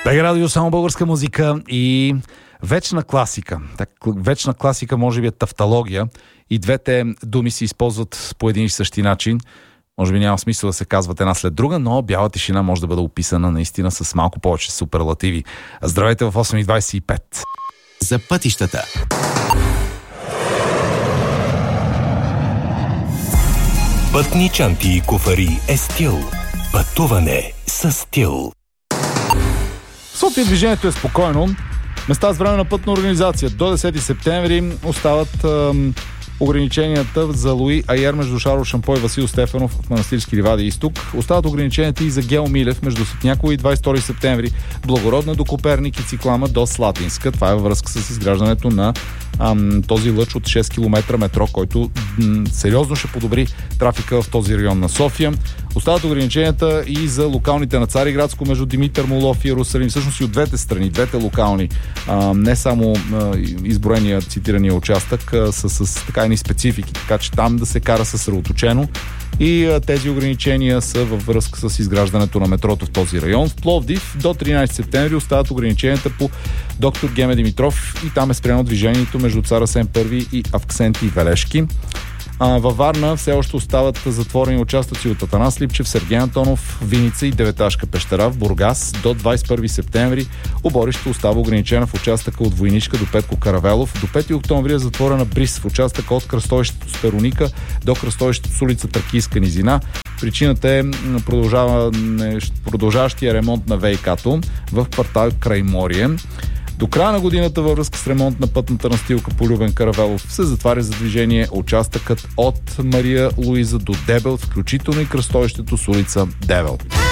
БГ Радио, само българска музика и вечна класика. Вечна класика може би е тавтология и двете думи се използват по един и същи начин. Може би няма смисъл да се казват една след друга, но бяла тишина може да бъде описана наистина с малко повече суперлативи. Здравейте в 8:25. За пътищата. Пътни чанти и куфари е стил. Пътуване с стил. В София движението е спокойно. Места с време на пътна организация. До 10 септември остават ограниченията за Луи Айер между Шаро Шампой и Васил Стефанов в Манастирски ливади изток. Остават ограниченията и за Гео Милев между Сетняково и 22 септември. Благородна до Коперник и Циклама до Слатинска. Това е във връзка с изграждането на този лъч от 6 км метро, който сериозно ще подобри трафика в този район на София. Остават ограниченията и за локалните на Цариградско между Димитър Молов и Иерусалим. Всъщност и от двете страни, двете локални, не само изброения, цитирания участък с така едни специфики, така че там да се кара съсредоточено. И тези ограничения са във връзка с изграждането на метрото в този район. В Пловдив до 13 септември остават ограниченията по доктор Геме Димитров и там е спряно движението между Цар Асен I и Авксенти и Велешки. Във Варна все още остават затворени участъци от Атанас Липчев, Сергей Антонов, Виница и Деветашка пещера. В Бургас до 21 септември оборище остава ограничена в участъка от Войнишка до Петко Каравелов. До 5 октомври е затворена Бриз в участъка от кръстовището с Перуника до кръстовището с улица Тракийска низина. Причината е продължаващия ремонт на ВиК-то в квартал Крайморие. До края на годината във връзка с ремонт на пътната настилка по Любен Каравелов се затваря за движение участъкът от Мария Луиза до Дебел, включително и кръстовището с улица Дебел.